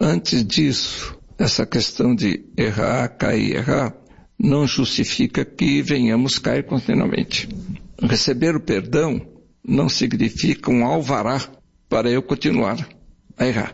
Antes disso, essa questão de errar, cair, errar, não justifica que venhamos cair continuamente. Receber o perdão não significa um alvará para eu continuar a errar.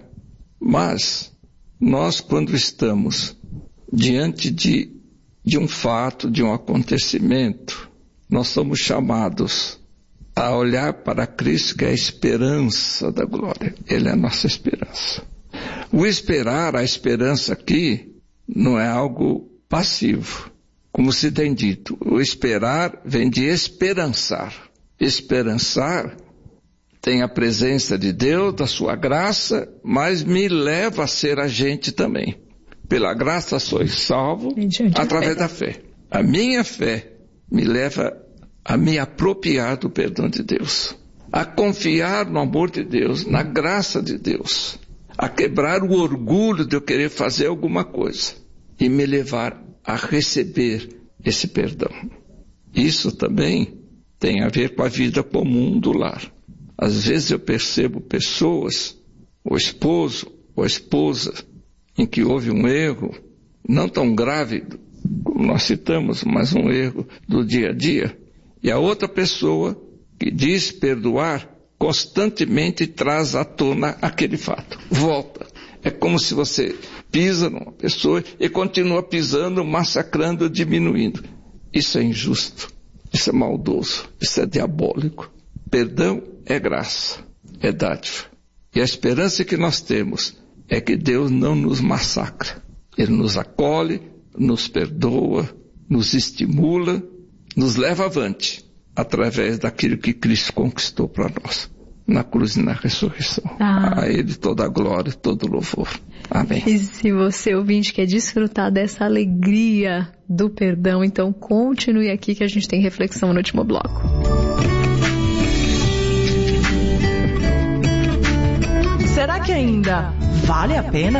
Mas nós, quando estamos diante de um fato, de um acontecimento, nós somos chamados a olhar para Cristo, que é a esperança da glória. Ele é a nossa esperança. O esperar, a esperança aqui, não é algo passivo. Como se tem dito, o esperar vem de esperançar. Esperançar tem a presença de Deus, da sua graça, mas me leva a ser agente também. Pela graça sois salvo através da fé. A minha fé me leva a me apropriar do perdão de Deus, a confiar no amor de Deus, na graça de Deus, a quebrar o orgulho de eu querer fazer alguma coisa e me levar a receber esse perdão. Isso também tem a ver com a vida comum do lar. Às vezes eu percebo pessoas, o esposo ou a esposa, em que houve um erro, não tão grave como nós citamos, mas um erro do dia a dia, e a outra pessoa que diz perdoar, constantemente traz à tona aquele fato. Volta. É como se você pisa numa pessoa e continua pisando, massacrando, diminuindo. Isso é injusto. Isso é maldoso. Isso é diabólico. Perdão é graça. É dádiva. E a esperança que nós temos é que Deus não nos massacra. Ele nos acolhe, nos perdoa, nos estimula, nos leva avante, através daquilo que Cristo conquistou para nós, na cruz e na ressurreição. A Ele toda a glória, todo o louvor. Amém. E se você, ouvinte, quer desfrutar dessa alegria do perdão, então continue aqui que a gente tem reflexão no último bloco. Será que ainda vale a pena?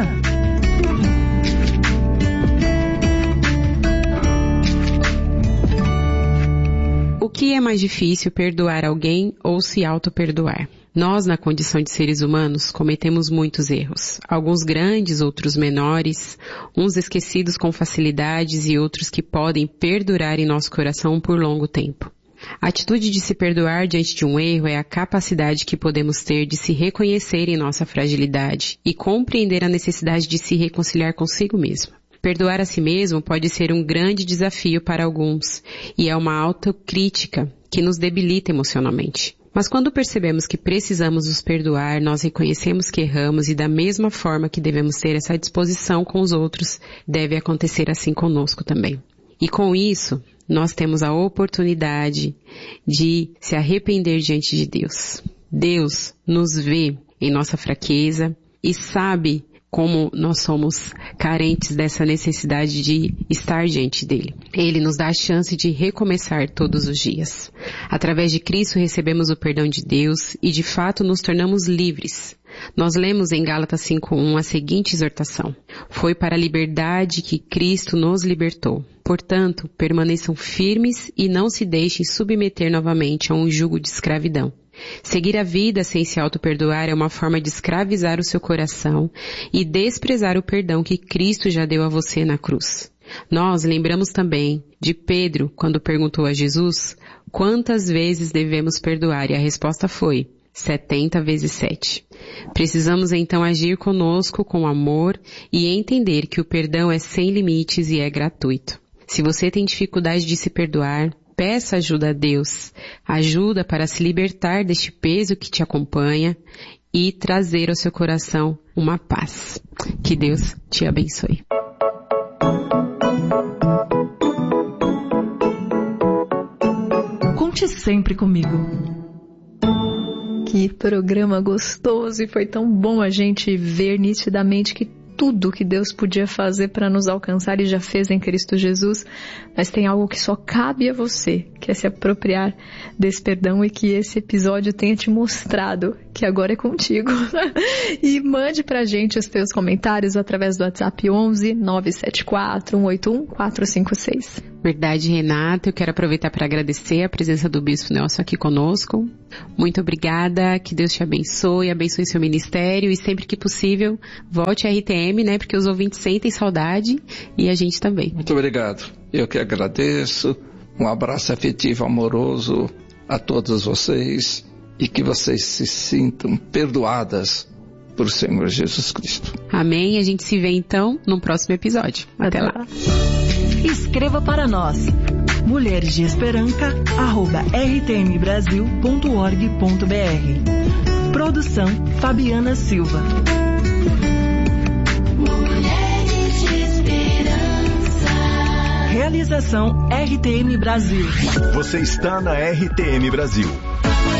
O que é mais difícil, perdoar alguém ou se auto-perdoar? Nós, na condição de seres humanos, cometemos muitos erros. Alguns grandes, outros menores, uns esquecidos com facilidades e outros que podem perdurar em nosso coração por longo tempo. A atitude de se perdoar diante de um erro é a capacidade que podemos ter de se reconhecer em nossa fragilidade e compreender a necessidade de se reconciliar consigo mesmo. Perdoar a si mesmo pode ser um grande desafio para alguns e é uma autocrítica que nos debilita emocionalmente. Mas quando percebemos que precisamos nos perdoar, nós reconhecemos que erramos e da mesma forma que devemos ter essa disposição com os outros, deve acontecer assim conosco também. E com isso, nós temos a oportunidade de se arrepender diante de Deus. Deus nos vê em nossa fraqueza e sabe como nós somos carentes dessa necessidade de estar diante dele. Ele nos dá a chance de recomeçar todos os dias. Através de Cristo recebemos o perdão de Deus e de fato nos tornamos livres. Nós lemos em Gálatas 5:1 a seguinte exortação: foi para a liberdade que Cristo nos libertou. Portanto, permaneçam firmes e não se deixem submeter novamente a um jugo de escravidão. Seguir a vida sem se auto-perdoar é uma forma de escravizar o seu coração e desprezar o perdão que Cristo já deu a você na cruz. Nós lembramos também de Pedro, quando perguntou a Jesus quantas vezes devemos perdoar, e a resposta foi 70 vezes 7. Precisamos então agir conosco com amor e entender que o perdão é sem limites e é gratuito. Se você tem dificuldade de se perdoar, peça ajuda a Deus, ajuda para se libertar deste peso que te acompanha e trazer ao seu coração uma paz. Que Deus te abençoe. Conte sempre comigo. Que programa gostoso, e foi tão bom a gente ver nitidamente que tudo que Deus podia fazer para nos alcançar e já fez em Cristo Jesus, mas tem algo que só cabe a você, que é se apropriar desse perdão, e que esse episódio tenha te mostrado que agora é contigo. E mande pra gente os teus comentários através do WhatsApp 11 974 181 456. Verdade, Renata. Eu quero aproveitar para agradecer a presença do Bispo Nelson aqui conosco. Muito obrigada, que Deus te abençoe seu ministério e sempre que possível, volte à RTM, né? Porque os ouvintes sentem saudade e a gente também. Muito obrigado. Eu que agradeço. Um abraço afetivo, amoroso a todos vocês e que vocês se sintam perdoadas por Senhor Jesus Cristo. Amém. A gente se vê então no próximo episódio. Até lá. Escreva para nós, mulheresdeesperanca@rtmbrasil.org.br. Produção Fabiana Silva. Mulheres de Esperança. Realização RTM Brasil. Você está na RTM Brasil.